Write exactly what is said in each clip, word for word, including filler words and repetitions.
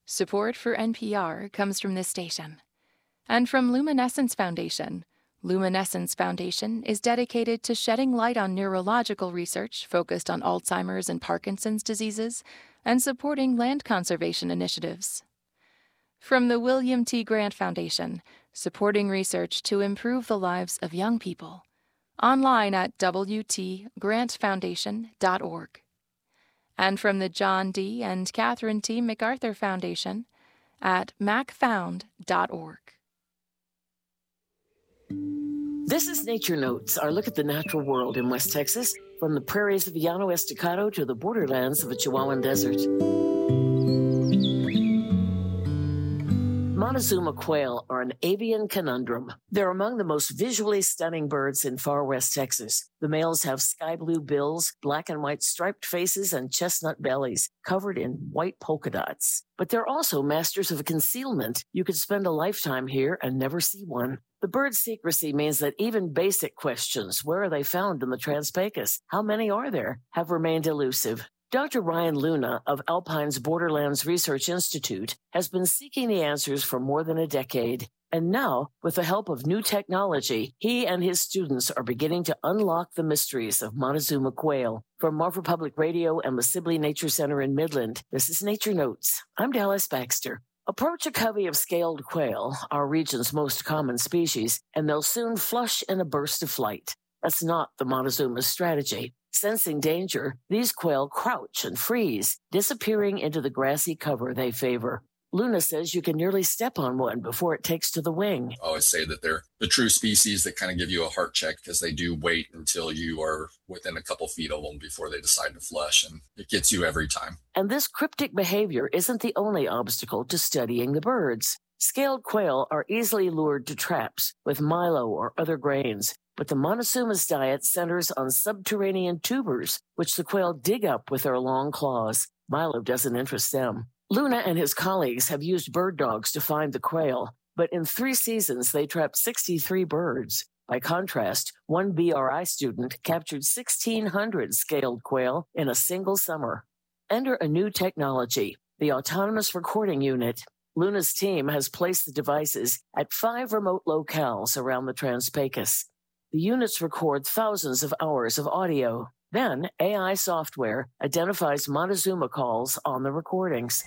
Support for N P R comes from this station. And from Luminescence Foundation. Luminescence Foundation is dedicated to shedding light on neurological research focused on Alzheimer's and Parkinson's diseases and supporting land conservation initiatives. From the William T. Grant Foundation, supporting research to improve the lives of young people. Online at w t grant foundation dot org. And from the John D. and Catherine T. MacArthur Foundation at mac found dot org. This is Nature Notes, our look at the natural world in West Texas, from the prairies of Llano Estacado to the borderlands of the Chihuahuan Desert. Montezuma quail are an avian conundrum. They're among the most visually stunning birds in far west Texas. The males have sky blue bills, black and white striped faces, and chestnut bellies covered in white polka dots. But they're also masters of concealment. You could spend a lifetime here and never see one. The bird's secrecy means that even basic questions, where are they found in the Trans-Pecos, how many are there, have remained elusive. Doctor Ryan Luna of Alpine's Borderlands Research Institute has been seeking the answers for more than a decade. And now, with the help of new technology, he and his students are beginning to unlock the mysteries of Montezuma quail. From Marfa Public Radio and the Sibley Nature Center in Midland, this is Nature Notes. I'm Dallas Baxter. Approach a covey of scaled quail, our region's most common species, and they'll soon flush in a burst of flight. That's not the Montezuma's strategy. Sensing danger, these quail crouch and freeze, disappearing into the grassy cover they favor. Luna says you can nearly step on one before it takes to the wing. I always say that they're the true species that kind of give you a heart check because they do wait until you are within a couple feet of them before they decide to flush, and it gets you every time. And this cryptic behavior isn't the only obstacle to studying the birds. Scaled quail are easily lured to traps with milo or other grains. But the Montezuma's diet centers on subterranean tubers, which the quail dig up with their long claws. Milo doesn't interest them. Luna and his colleagues have used bird dogs to find the quail, but in three seasons they trapped sixty-three birds. By contrast, one B R I student captured sixteen hundred scaled quail in a single summer. Enter a new technology, the Autonomous Recording Unit. Luna's team has placed the devices at five remote locales around the Trans-Pecos. The units record thousands of hours of audio. Then, A I software identifies Montezuma calls on the recordings.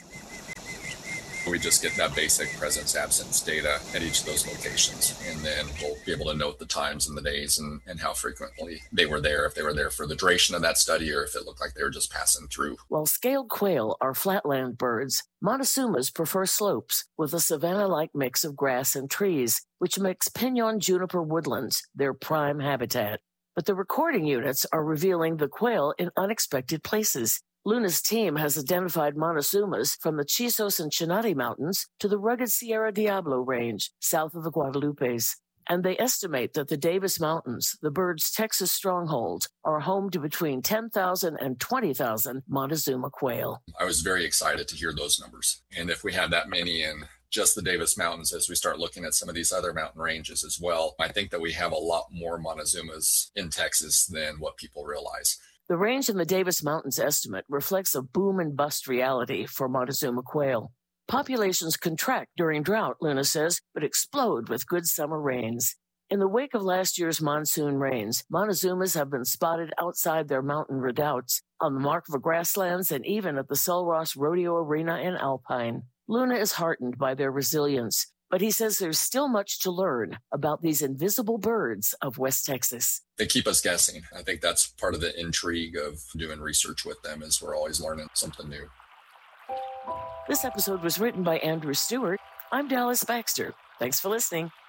We just get that basic presence-absence data at each of those locations, and then we'll be able to note the times and the days and, and how frequently they were there, if they were there for the duration of that study or if it looked like they were just passing through. While scaled quail are flatland birds, Montezumas prefer slopes with a savanna-like mix of grass and trees, which makes pinon juniper woodlands their prime habitat. But the recording units are revealing the quail in unexpected places. Luna's team has identified Montezumas from the Chisos and Chinati Mountains to the rugged Sierra Diablo Range, south of the Guadalupes. And they estimate that the Davis Mountains, the bird's Texas stronghold, are home to between ten thousand and twenty thousand Montezuma quail. I was very excited to hear those numbers. And if we have that many in just the Davis Mountains, as we start looking at some of these other mountain ranges as well, I think that we have a lot more Montezumas in Texas than what people realize. The range in the Davis Mountains estimate reflects a boom and bust reality for Montezuma quail. Populations contract during drought, Luna says, but explode with good summer rains. In the wake of last year's monsoon rains, Montezumas have been spotted outside their mountain redoubts, on the Markva grasslands, and even at the Sul Ross Rodeo Arena in Alpine. Luna is heartened by their resilience, but he says there's still much to learn about these invisible birds of West Texas. They keep us guessing. I think that's part of the intrigue of doing research with them, is we're always learning something new. This episode was written by Andrew Stewart. I'm Dallas Baxter. Thanks for listening.